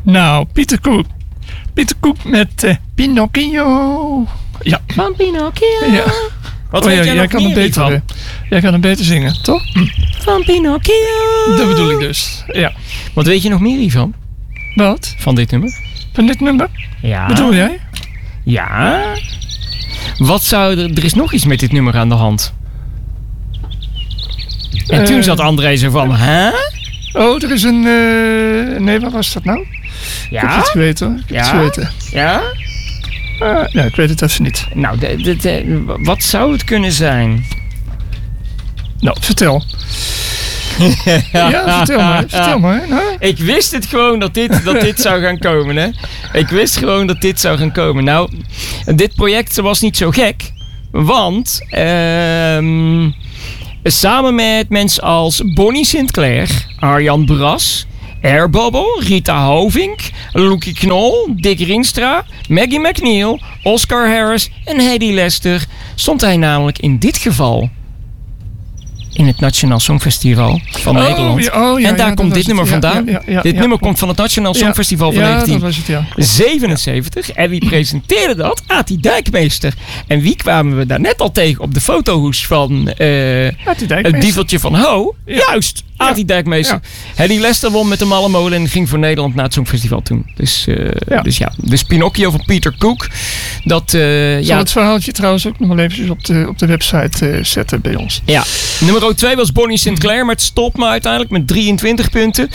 Nou, Pieter Koek met Pinocchio. Ja. Van Pinocchio. Ja. Wat weet jij nog kan meer hiervan? Jij kan hem beter zingen, toch? Van Pinocchio. Dat bedoel ik dus, ja. Wat weet je nog meer hiervan? Wat? Van dit nummer? Van dit nummer? Ja. Bedoel jij? Ja. Wat zou er is nog iets met dit nummer aan de hand. En toen zat André zo van, hè? Oh, er is een... nee, wat was dat nou? Ik heb het geweten hoor. Ik heb het geweten. Ja? Ja, ik weet het even niet. Nou, wat zou het kunnen zijn? Nou, vertel. Ja, vertel maar. Nou. Ik wist het gewoon dat dit zou gaan komen, hè. Ik wist gewoon dat dit zou gaan komen. Nou, dit project was niet zo gek. Want samen met mensen als Bonnie Sinclair, Arjan Bras, Airbobbel, Rita Hovink, Loekie Knol, Dick Rienstra, Maggie McNeil, Oscar Harris en Hedy Lester stond hij namelijk in dit geval in het Nationaal Songfestival van Nederland. En daar komt dit nummer vandaan. Dit nummer komt van het Nationaal Songfestival van 1977. En wie presenteerde dat? Ati Dijkmeester. En wie kwamen we daar net al tegen op de fotohoes van het dieveltje van Ho? Juist, Ati Dijkmeester. Hedy Lester won met de Malle Molen en ging voor Nederland naar het Songfestival toen. Dus Pinocchio van Pieter Koek. Zal het verhaaltje trouwens ook nog wel eventjes op de website zetten bij ons. Ja, nummer 2 was Bonnie Sinclair, maar het stopt me uiteindelijk met 23 punten.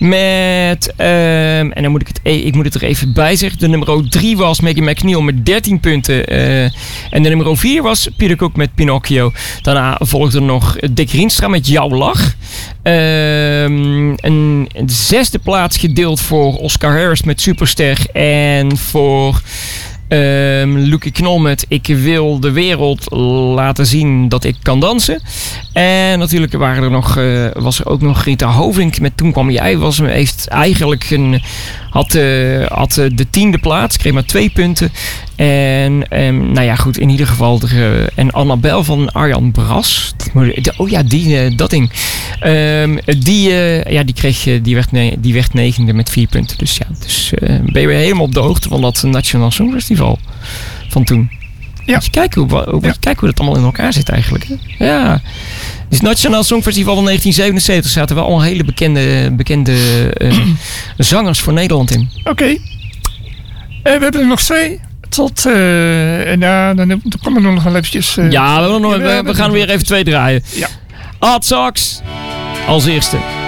En dan moet ik moet het er even bij zeggen. De nummer 3 was Maggie McNeil met 13 punten. En de nummer 4 was Pieter Koek met Pinocchio. Daarna volgde nog Dick Rienstra met Jouw Lach. Een 6e plaats gedeeld voor Oscar Harris met Superster. En voor Loekie Knol met Ik wil de wereld laten zien dat ik kan dansen. En natuurlijk was er ook nog Rita Hovink met Toen kwam jij. Had de 10e plaats, kreeg maar 2 punten. En nou ja, goed, in ieder geval. En Annabel van Arjan Bras. Dat ding. Die werd 9e met 4 punten. Dus ben je weer helemaal op de hoogte van dat Nationaal Songfestival van toen. Ja. Moet je kijken hoe dat allemaal in elkaar zit eigenlijk. Hè? Ja. Dus het Nationaal Songfestival van 1977 zaten wel allemaal hele bekende zangers voor Nederland in. Oké. We hebben er nog 2. Dan komen er nog wel eventjes... we gaan weer even 2 draaien. Ja. Hard Socks als eerste.